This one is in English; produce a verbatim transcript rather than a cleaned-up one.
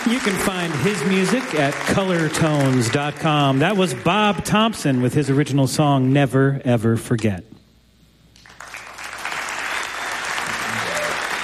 You can find his music at color tones dot com. That was Bob Thompson with his original song, Never Ever Forget.